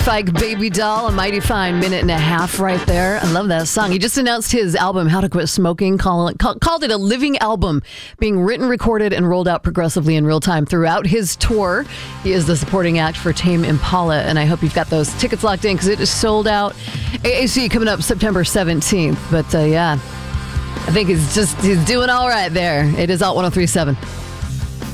Fike, Baby Doll, a mighty fine minute and a half right there. I love that song. He just announced his album, How to Quit Smoking, called it a living album, being written, recorded, and rolled out progressively in real time throughout his tour. He is the supporting act for Tame Impala, and I hope you've got those tickets locked in because it is sold out. AAC coming up September 17th, but yeah, I think he's doing all right there. It is Alt 103.7.